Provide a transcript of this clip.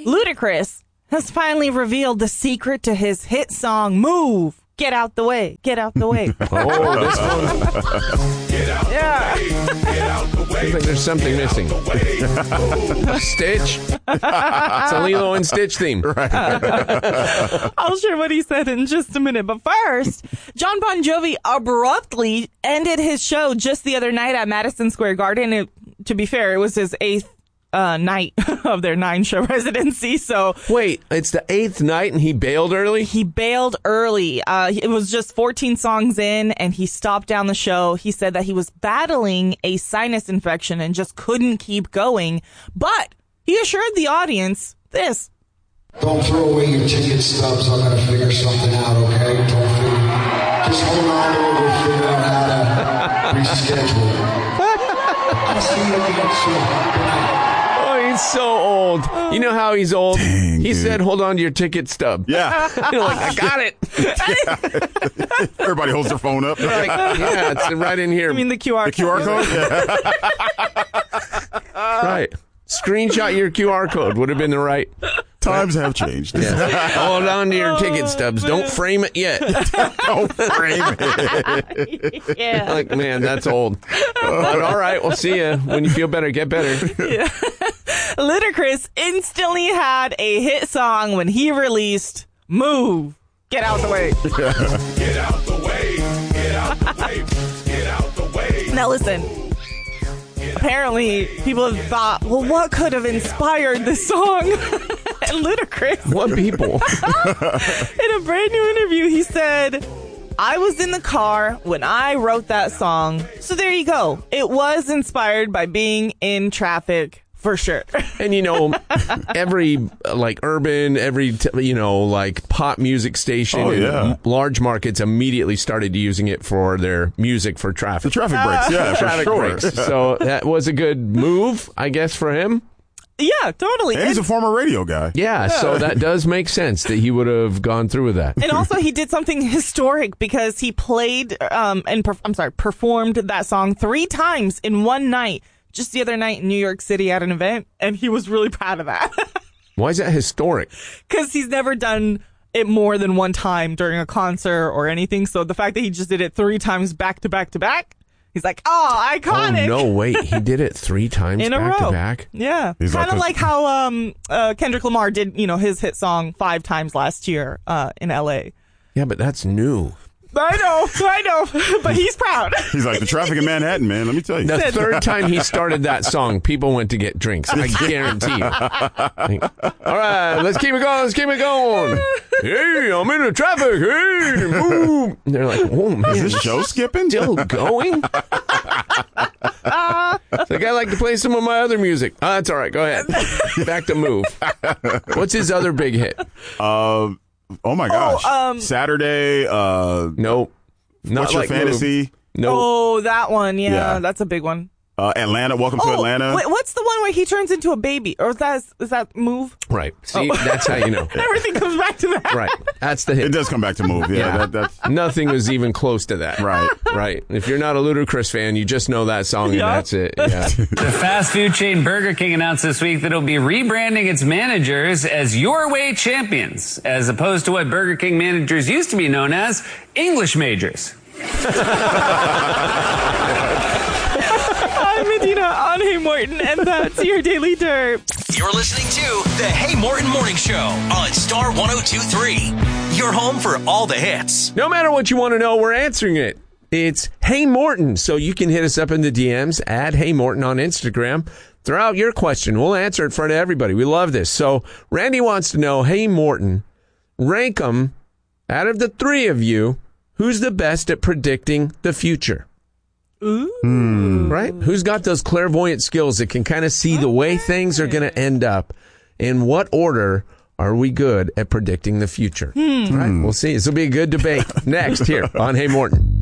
Ludacris has finally revealed the secret to his hit song, Move. Get out the way. Get out the way. Oh, this one. Get out the way. Get out the way. Seems like there's something missing. Stitch. It's a Lilo and Stitch theme. Right. I'll share what he said in just a minute. But first, John Bon Jovi abruptly ended his show just the other night at Madison Square Garden. To be fair, it was his 8th night of their 9-show residency. So wait, it's the 8th night and he bailed early? He bailed early. It was just 14 songs in and he stopped down the show. He said that he was battling a sinus infection and just couldn't keep going. But he assured the audience this. Don't throw away your ticket stubs. I'm going to figure something out, okay? Just hold on to it. We'll figure out how to reschedule. I'll see you again soon. He's so old. You know how he's old? Dang, he dude. said, hold on to your ticket stub. Yeah. You're like, I got it. Everybody holds their phone up. Like, yeah, it's right in here. I mean, the QR QR code? code? Right. Screenshot your QR code would have been the right. Times have changed. Yeah. Hold on to your ticket stubs. Don't frame it yet. Don't frame it. Yeah. Like, man, that's old. But all right, we'll see you when you feel better. Get better. Yeah. Ludacris instantly had a hit song when he released Move. Get out the way. Get out the way. Get out the way. Get out the way. Now listen. Apparently, people have thought, well, what could have inspired this song? And Ludacris, What people? in a brand new interview, he said, I was in the car when I wrote that song. So there you go. It was inspired by being in traffic. For sure. And, you know, every, like, urban, like, pop music station in large markets immediately started using it for their music for traffic. The traffic breaks, yeah, Traffic for sure. breaks. So that was a good move, I guess, for him. Yeah, totally. And he's a former radio guy. Yeah, so that does make sense that he would have gone through with that. And also, he did something historic because he played performed that song 3 times in one night. Just the other night in New York City at an event, and he was really proud of that. Why is that historic? Because he's never done it more than one time during a concert or anything. So the fact that he just did it 3 times back to back to back, he's like, oh, iconic. Oh, no, wait. He did it 3 times in a back row. to back? Yeah. He's Kind of like like how Kendrick Lamar did, his hit song 5 times last year in L.A. Yeah, but that's new. I know, but he's proud. He's like, the traffic in Manhattan, man, let me tell you. The third time he started that song, people went to get drinks. I guarantee you. All right, let's keep it going. Hey, I'm in the traffic. Hey, move. And they're like, oh, man. Is this show skipping? Still going? Like, I like to play some of my other music. That's all right. Go ahead. Back to Move. What's his other big hit? Oh my gosh. Saturday, Nope. Not What's Your like Fantasy? Move. Nope. Oh, that one. Yeah, Yeah. that's a big one. Atlanta, Welcome to Atlanta. Wait, what's the one where he turns into a baby? Or is that Move? Right. See, that's how you know. Everything comes back to that. Right. That's the hit. It does come back to Move. Yeah, Yeah. that's Nothing was even close to that. right. Right. If you're not a Ludacris fan, you just know that song and Yeah. that's it. Yeah. The fast food chain Burger King announced this week that it'll be rebranding its managers as Your Way Champions, as opposed to what Burger King managers used to be known as, English majors. I'm Medina on Hey Morton, and that's your Daily Derp. You're listening to the Hey Morton Morning Show on Star 102.3. Your home for all the hits. No matter what you want to know, we're answering it. It's Hey Morton. So you can hit us up in the DMs, add Hey Morton on Instagram. Throw out your question. We'll answer it in front of everybody. We love this. So Randy wants to know, Hey Morton, rank them out of the 3 of you. Who's the best at predicting the future? Ooh. Right? Who's got those clairvoyant skills that can kind of see the way things are going to end up? In what order are we good at predicting the future? Right? We'll see. This will be a good debate next here on Hey Morton.